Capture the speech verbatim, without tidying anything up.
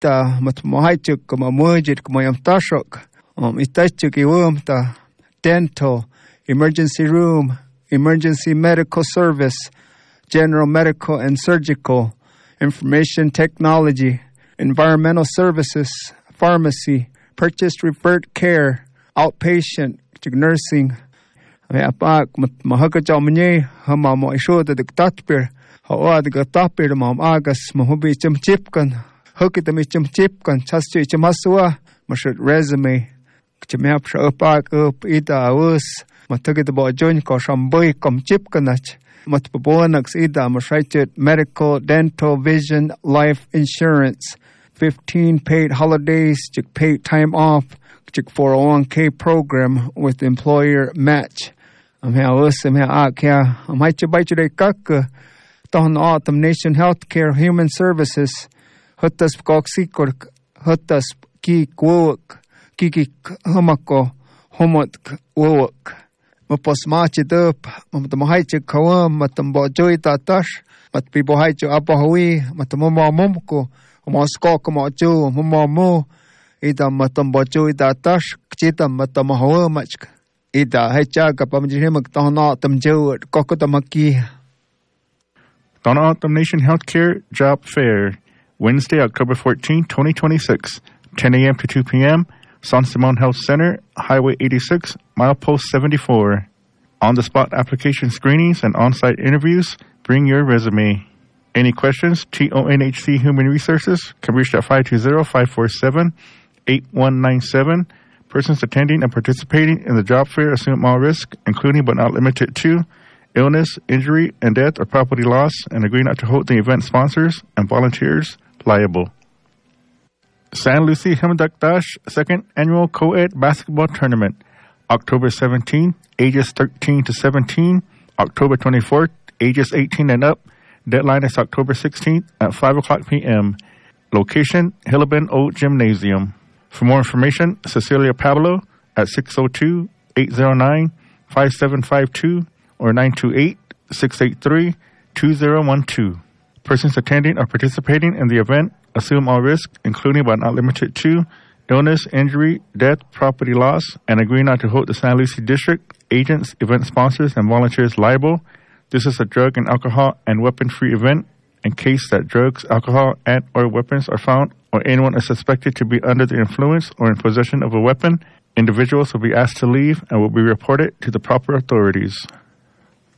ita mat mohaichuk kama mujit kama yam tashok. Um, itachuk iwumta dental, emergency room, emergency medical service, general medical and surgical, information technology, environmental services, pharmacy, purchase referred care, outpatient, nursing. Apak mahakajaw manye hama mo isho da diktatpir hawa diktatpir mam agas mahubi chim chipkan hukita mi chim chipkan chastu chim haswa mashut resume chimap sha apak up ida us matagit bo join ko shamboy kom chipkanach matpabonax ida mashaitet medical, dental, vision, life insurance, fifteen paid holidays, chik paid time off, chik four oh one k program with employer match. I'm here us I'm here out here I'm here to buy today kak ton autumn nation healthcare human services hutas koksikor hutas ki kwok ki hamako homot wok mapos machi dup matam haiche kawam matam bo joy tatash mat pibo haiche apahui matam mo momko mo skok mo jo mo mo ida matam bo joy tatash kchita matam hawa mach ida hecha kapamjimak tona tamjo kokotamaki. Donna Autumn Nation Healthcare Job Fair, Wednesday, October fourteenth, twenty twenty-six, ten a.m. to two p.m., San Simon Health Center, Highway eighty-six, Milepost seventy-four. On-the-spot application screenings and on-site interviews. Bring your resume. Any questions? T O N H C Human Resources can reach at five two zero, five four seven, eight one nine seven. Persons attending and participating in the job fair assume all risk, including but not limited to illness, injury, and death or property loss, and agree not to hold the event sponsors and volunteers liable. San Lucie Himdakdash Second Annual Co-Ed Basketball Tournament, October seventeenth, ages thirteen to seventeen, October twenty-fourth, ages eighteen and up. Deadline is October sixteenth at five o'clock p.m. Location, Hilleben Old Gymnasium. For more information, Cecilia Pablo at six oh two, eight oh nine, five seven five two or nine two eight, six eight three, two oh one two. Persons attending or participating in the event assume all risk, including but not limited to illness, injury, death, property loss, and agree not to hold the San Lucie District, agents, event sponsors, and volunteers liable. This is a drug and alcohol and weapon-free event. In case that drugs, alcohol, and or weapons are found or anyone is suspected to be under the influence or in possession of a weapon, individuals will be asked to leave and will be reported to the proper authorities.